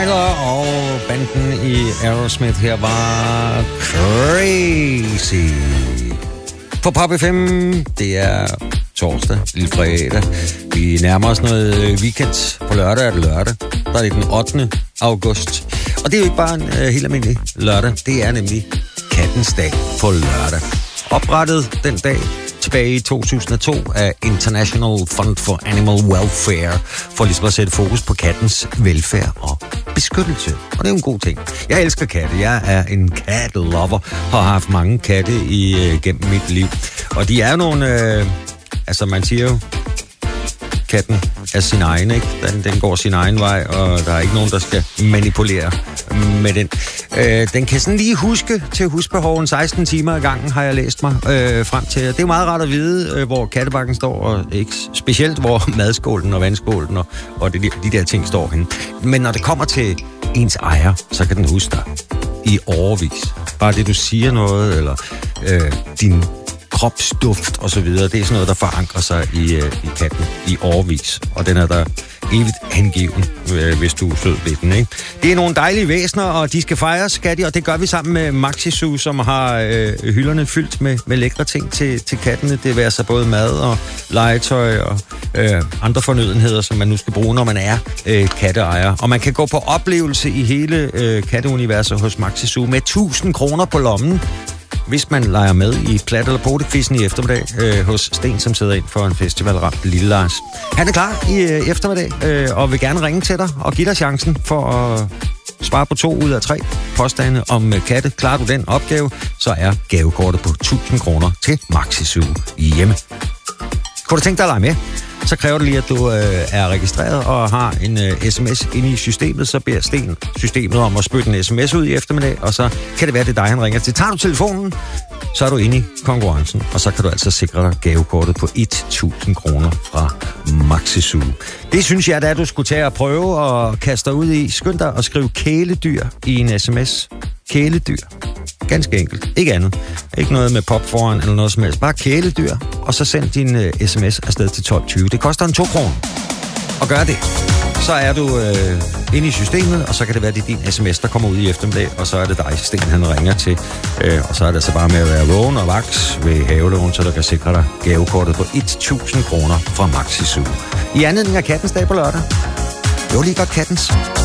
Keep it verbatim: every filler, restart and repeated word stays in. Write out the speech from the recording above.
Og banden i Aerosmith her var Crazy. På Pop F M, det er torsdag, lille fredag. Vi nærmer os noget weekend. På lørdag er det lørdag. Der er det den ottende august. Og det er jo ikke bare en uh, helt almindelig lørdag. Det er nemlig kattens dag på lørdag. Oprettet den dag tilbage i to tusind og to af International Fund for Animal Welfare, for ligesom at sætte fokus på kattens velfærd og beskyttelse. Og det er jo en god ting. Jeg elsker katte. Jeg er en cat-lover, har haft mange katte igennem mit liv. Og de er jo nogle, øh, altså man siger jo, katten er sin egen, ikke? Den, den går sin egen vej, og der er ikke nogen, der skal manipulere med den. Øh, den kan sådan lige huske til husbehoven seksten timer ad gangen, har jeg læst mig øh, frem til. Det er jo meget rart at vide, øh, hvor kattebakken står, og ikke specielt hvor madskålen og vandskålen og, og de, de der ting står henne. Men når det kommer til ens ejer, så kan den huske dig i årevis. Bare det, du siger noget, eller øh, din kropsduft og så videre. Det er sådan noget, der forankrer sig i, øh, i katten i årevis. Og den er der evigt hengiven, øh, hvis du er sød ved den, ikke? Det er nogle dejlige væsener, og de skal fejres, skal de, og det gør vi sammen med Maxi Zoo, som har øh, hylderne fyldt med, med lækre ting til, til kattene. Det vil altså både mad og legetøj og øh, andre fornødenheder, som man nu skal bruge, når man er øh, katteejer. Og man kan gå på oplevelse i hele øh, katteuniverset hos Maxi Zoo med tusind kroner på lommen, hvis man leger med i plat- eller potekvisten i eftermiddag øh, hos Sten, som sidder ind for en festivalramt Lille Lars. Han er klar i øh, eftermiddag øh, og vil gerne ringe til dig og give dig chancen for at svare på to ud af tre påstande om øh, katte. Klarer du den opgave, så er gavekortet på tusind kroner til Maxi Zoo hjemme. Kunne du tænke dig at lege med? Så kræver det lige, at du øh, er registreret og har en øh, sms inde i systemet. Så beder Sten systemet om at spytte en sms ud i eftermiddag, og så kan det være, det er dig, han ringer til. Tager du telefonen, så er du inde i konkurrencen, og så kan du altså sikre dig gavekortet på tusind kroner fra Maxi Zoo. Det synes jeg, at du skulle tage og prøve og kaste dig ud i. Skynd dig at skrive kæledyr i en sms. Kæledyr. Ganske enkelt. Ikke andet. Ikke noget med pop foran eller noget som helst. Bare kæledyr, og så send din uh, sms afsted til tolv tyve. Det koster en to kroner. Og gør det. Så er du øh, inde i systemet, og så kan det være, det er din sms, der kommer ud i eftermiddag, og så er det dig, Sten, han ringer til. Øh, og så er det så bare med at være vågen og vaks ved havelån, så du kan sikre dig gavekortet på tusind kroner fra Maxi Zoo. I anledning af kattens dag på lørdag. Det var lige godt kattens.